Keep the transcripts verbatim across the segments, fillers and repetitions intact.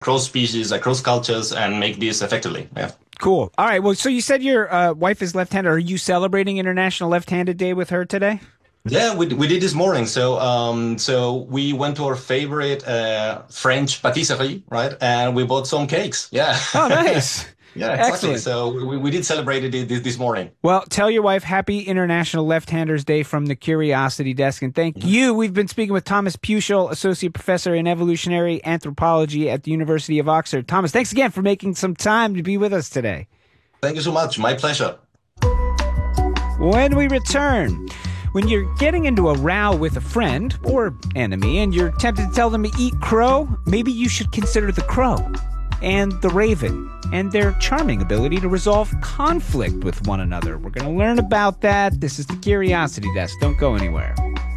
cross species, across cultures, and make this effectively. Yeah. Cool. All right. Well, so you said your uh, wife is left-handed. Are you celebrating International Left-Handed Day with her today? Yeah, we we did this morning. So um so we went to our favorite uh French patisserie, right? And we bought some cakes. Yeah. Oh, nice. Yeah, exactly. Excellent. So we, we did celebrate it this, this morning. Well, tell your wife Happy International Left-Handers Day from the Curiosity Desk. And thank you. We've been speaking with Thomas Puschel, Associate Professor in Evolutionary Anthropology at the University of Oxford. Thomas, thanks again for making some time to be with us today. Thank you so much. My pleasure. When we return, when you're getting into a row with a friend or enemy and you're tempted to tell them to eat crow, maybe you should consider the crow and the raven and their charming ability to resolve conflict with one another. We're going to learn about that. This is the Curiosity Desk. Don't go anywhere.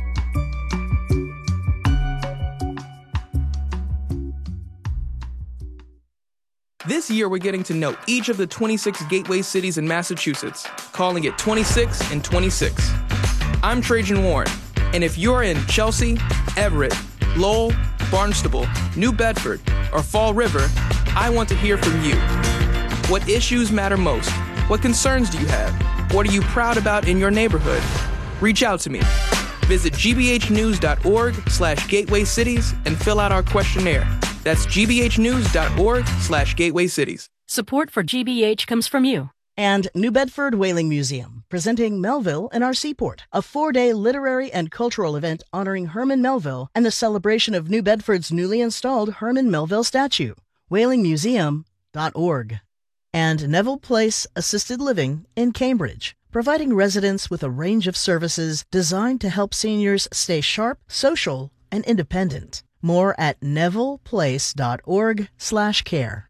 This year, we're getting to know each of the twenty-six gateway cities in Massachusetts, calling it twenty-six and twenty-six. I'm Trajan Warren, and if you're in Chelsea, Everett, Lowell, Barnstable, New Bedford, or Fall River, I want to hear from you. What issues matter most? What concerns do you have? What are you proud about in your neighborhood? Reach out to me. Visit gbhnews.org slash gateway cities and fill out our questionnaire. That's gbhnews.org slash gateway cities. Support for G B H comes from you. And New Bedford Whaling Museum, presenting Melville and our Seaport, a four-day literary and cultural event honoring Herman Melville and the celebration of New Bedford's newly installed Herman Melville statue. whaling museum dot org. And Neville Place Assisted Living in Cambridge, providing residents with a range of services designed to help seniors stay sharp, social, and independent. More at nevilleplace.org slash care.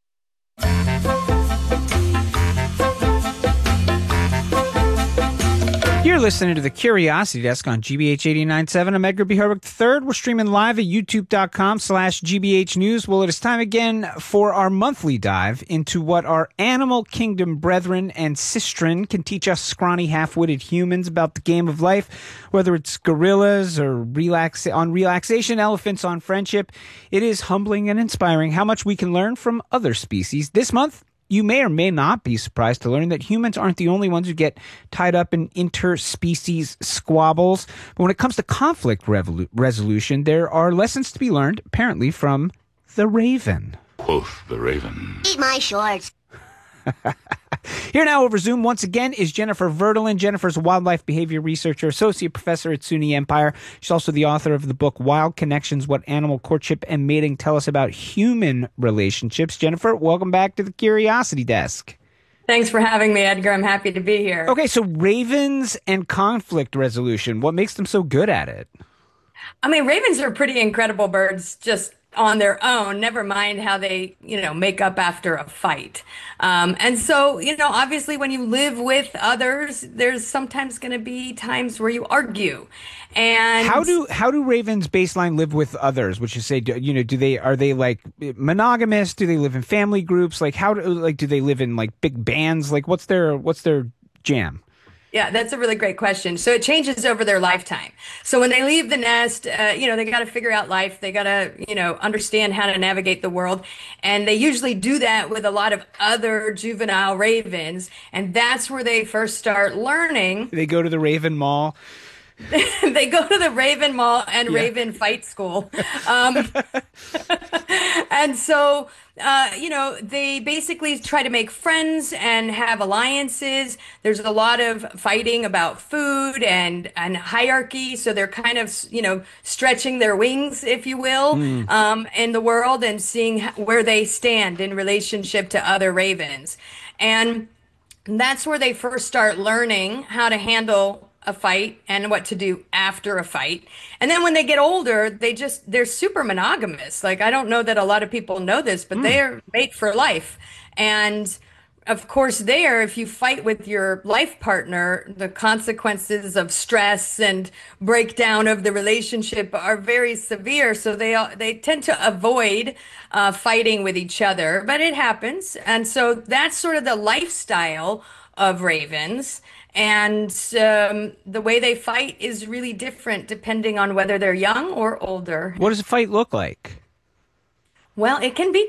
You're listening to the Curiosity Desk on G B H eighty-nine point seven. I'm Edgar B. Herwick the third. We're streaming live at youtube.com slash GBH News. Well, it is time again for our monthly dive into what our animal kingdom brethren and sistren can teach us scrawny, half-witted humans about the game of life, whether it's gorillas or relax on relaxation, elephants on friendship. It is humbling and inspiring how much we can learn from other species. This month, you may or may not be surprised to learn that humans aren't the only ones who get tied up in interspecies squabbles. But when it comes to conflict revolu- resolution, there are lessons to be learned, apparently, from the raven. Quoth the raven. Eat my shorts. Here now over Zoom once again is Jennifer Verdelin. Jennifer's a wildlife behavior researcher, associate professor at SUNY Empire. She's also the author of the book Wild Connections, What Animal Courtship and Mating Tell Us About Human Relationships. Jennifer, welcome back to the Curiosity Desk. Thanks for having me, Edgar. I'm happy to be here. Okay, so ravens and conflict resolution, what makes them so good at it? I mean, ravens are pretty incredible birds just on their own, never mind how they, you know, make up after a fight. Um, and so, you know, obviously when you live with others, there's sometimes going to be times where you argue. And how do how do ravens baseline live with others? Would you say, do, you know, do they are they like monogamous? Do they live in family groups? Like how do like do they live in like big bands? Like what's their what's their jam? Yeah, that's a really great question. So it changes over their lifetime. So when they leave the nest, uh, you know, they got to figure out life. They got to, you know, understand how to navigate the world. And they usually do that with a lot of other juvenile ravens. And that's where they first start learning. They go to the Raven Mall. They go to the Raven Mall and Yeah. Raven Fight School. Um, and so, uh, you know, they basically try to make friends and have alliances. There's a lot of fighting about food and, and hierarchy. So they're kind of, you know, stretching their wings, if you will, Mm. um, in the world and seeing h- where they stand in relationship to other ravens. And that's where they first start learning how to handle a fight and what to do after a fight. And then when they get older, they just, they're super monogamous. Like, I don't know that a lot of people know this, but Mm. they're mate for life. And of course, there, if you fight with your life partner, the consequences of stress and breakdown of the relationship are very severe. So they they tend to avoid uh, fighting with each other, but it happens. And so that's sort of the lifestyle of ravens. And um, the way they fight is really different depending on whether they're young or older. What does a fight look like? Well, it can be